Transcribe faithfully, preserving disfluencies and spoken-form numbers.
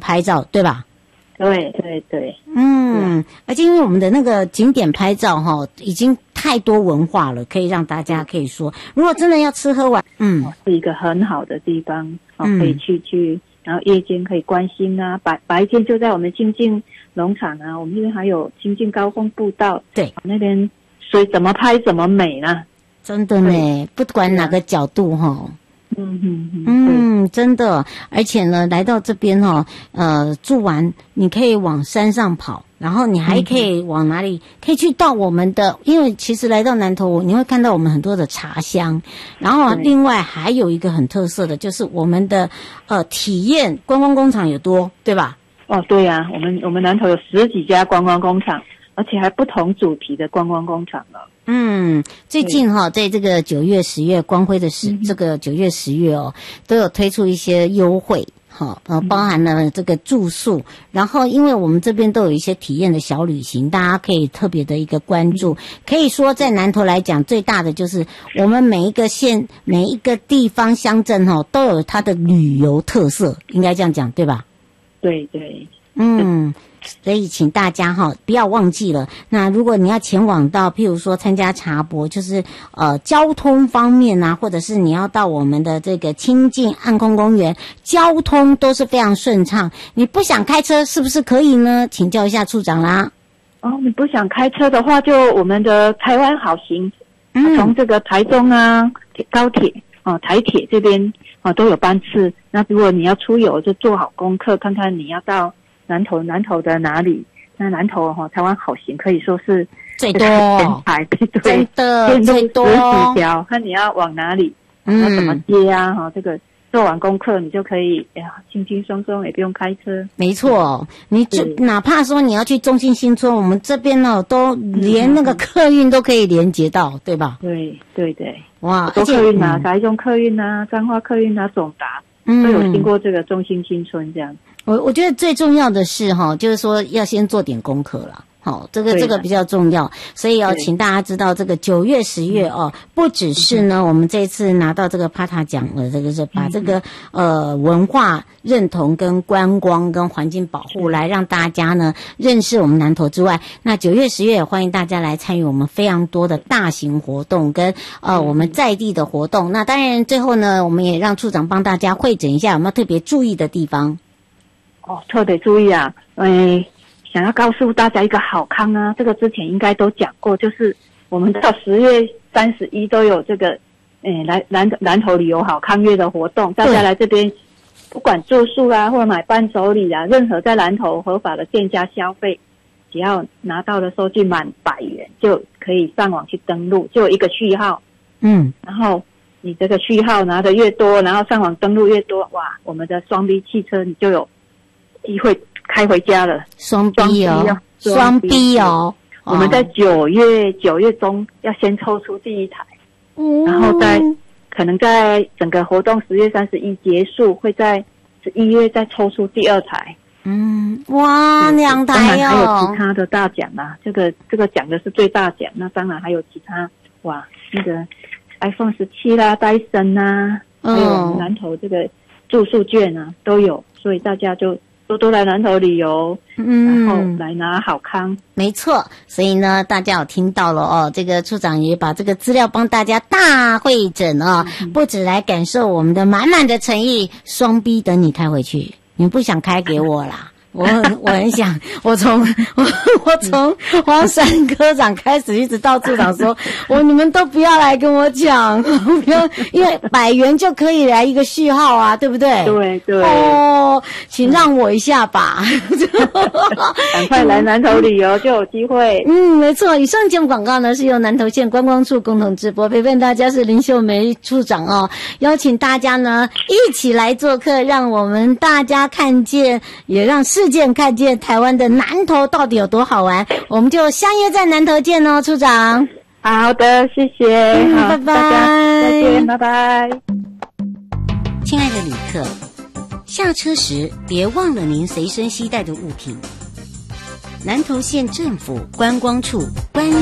拍照，对吧？ 对对对， 嗯，而且因为我们的那个景点拍照哈，已经太多文化了，可以让大家可以说，如果真的要吃喝玩，嗯， 是一个很好的地方，哦，可以去去，然后夜间可以观星啊，白白天就在我们清境农场啊，我们那边还有清境高峰步道， 对， 那边所以怎么拍怎么美呢？ 真的呢，不管哪个角度哈。 嗯嗯嗯， 嗯，真的，而且呢，来到这边哦，呃，住完你可以往山上跑，然后你还可以往哪里？可以去到我们的，因为其实来到南投，你会看到我们很多的茶乡，然后另外还有一个很特色的，就是我们的呃体验观光工厂也多，对吧？ 哦，对呀、啊，我们我们南投有十几家观光工厂，而且还不同主题的观光工厂了。 嗯，最近哈、哦，在这个九月、十月光辉的十、嗯、这个九月、十月哦，都有推出一些优惠，哈，呃，包含了这个住宿，然后因为我们这边都有一些体验的小旅行，大家可以特别的一个关注。可以说，在南投来讲，最大的就是我们每一个县、每一个地方乡镇哈、哦，都有它的旅游特色，应该这样讲，对吧？ 对对， 嗯。所以请大家哈不要忘记了，那如果你要前往到譬如说参加茶博，就是呃交通方面啊，或者是你要到我们的这个清境暗空公园，交通都是非常顺畅。你不想开车是不是可以呢？请教一下处长啦。 哦，你不想开车的话，就我们的台湾好行， 嗯， 从这个台中啊高铁哦台铁这边哦都有班次。那如果你要出游，就做好功课，看看你要到南投南投的哪里？那南投哈、哦，台湾好行可以说是最多， 真的最多， 十几条，看你要往哪里，嗯，要怎么接啊？哈、哦，这个做完功课你就可以，哎呀，轻轻松松也不用开车。 没错，你就哪怕说你要去中心新村，我们这边呢、哦、都连那个客运都可以连接到，嗯、对吧？ 对对对， 哇， 多客运啊，台中客运啊，彰化客运啊，总达。都有经过这个中心新村这样。 我我觉得最重要的是哈，就是说要先做点功课啦。好，这个这个比较重要，所以要请大家知道，这个九月、十月哦，不只是呢，我们这次拿到这个帕塔奖的这个是把这个呃文化认同跟观光跟环境保护来让大家呢认识我们南投之外，那九月、十月也欢迎大家来参与我们非常多的大型活动跟呃我们在地的活动。那当然最后呢，我们也让处长帮大家汇诊一下有没有特别注意的地方。 哦，特别注意啊，嗯。想要告诉大家一个好康啊，这个之前应该都讲过，就是我们到十月三十一都有这个，诶，来南南投旅游好康月的活动，大家来这边，不管住宿啊，或者买伴手礼啊，任何在南投合法的店家消费，只要拿到的收据满百元，就可以上网去登录，就有一个序号，嗯，然后你这个序号拿的越多，然后上网登录越多，哇，我们的双 B 汽车你就有机会开回家了， 双 B 哦，双 B 哦， 我们在九月九月中要先抽出第一台，嗯，然后再可能在整个活动十月三十一结束，会在十一月再抽出第二台， 嗯，哇，两台哦， 当然还有其他的大奖啊，这个这个奖的是最大奖，那当然还有其他，哇，那个 iPhone 十七啦，戴森啊，还有南投这个住宿券啊都有，所以大家就多多来南投旅游，嗯，然后来拿好康。 没错，所以呢，大家有听到了哦，这个处长也把这个资料帮大家大汇整哦，嗯、不止来感受我们的满满的诚意，双 B 等你开回去，你不想开给我啦。我我很想，我从我我从黄山科长开始，一直到处长说，我你们都不要来跟我讲，不要，因为百元就可以来一个序号啊，对不对？ 对对。 哦，请让我一下吧， 赶快来南投旅游就有机会。 嗯，没错。以上节目广告呢是由南投县观光处共同直播，陪伴大家是林秀梅处长哦，邀请大家呢一起来做客，让我们大家看见，也让世界看见台湾的南投到底有多好玩，我们就相约在南投见哦，处长。 好的，谢谢， 嗯、拜拜， 大家再见，拜拜。 亲爱的旅客，下车时别忘了您随身携带的物品。南投县政府观光处关